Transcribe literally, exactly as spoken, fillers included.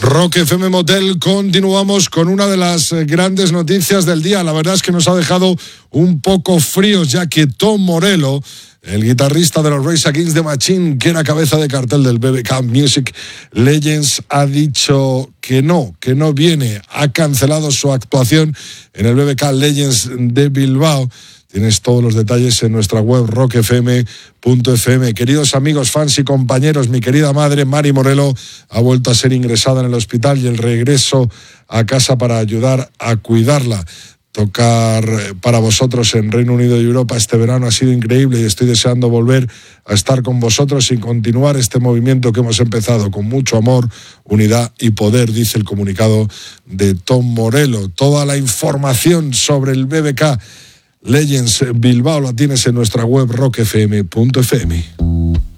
Rock F M Motel, continuamos con una de las grandes noticias del día. La verdad es que nos ha dejado un poco fríos, ya que Tom Morello, el guitarrista de los Rage Against the Machine, que era cabeza de cartel del B B K Music Legends, ha dicho que no, que no viene. Ha cancelado su actuación en el B B K Legends de Bilbao. Tienes todos los detalles en nuestra web rock f m punto f m. Queridos amigos, fans y compañeros, mi querida madre, Mari Morello, ha vuelto a ser ingresada en el hospital y el regreso a casa para ayudar a cuidarla. Tocar para vosotros en Reino Unido y Europa este verano ha sido increíble y estoy deseando volver a estar con vosotros y continuar este movimiento que hemos empezado con mucho amor, unidad y poder, dice el comunicado de Tom Morello. Toda la información sobre el B B K Legends Bilbao la tienes en nuestra web rock f m punto f m.